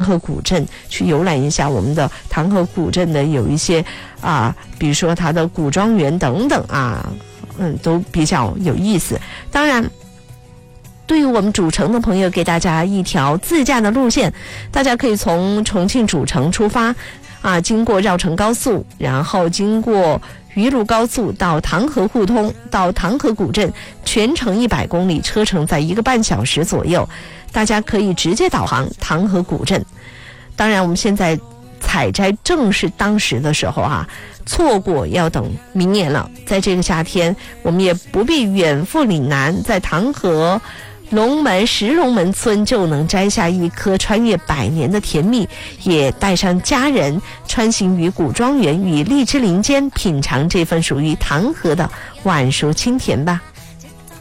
河古镇，去游览一下我们的唐河古镇的有一些比如说它的古庄园等等都比较有意思。当然对于我们主城的朋友，给大家一条自驾的路线，大家可以从重庆主城出发经过绕城高速，然后经过渝路高速到唐河互通，到唐河古镇，全程100公里，车程在1个半小时左右，大家可以直接导航唐河古镇。当然我们现在采摘正是当时的时候错过要等明年了。在这个夏天，我们也不必远赴岭南，在唐河石龙门村就能摘下一颗穿越100年的甜蜜，也带上家人穿行于古庄园与荔枝林间，品尝这份属于唐河的晚熟清甜吧。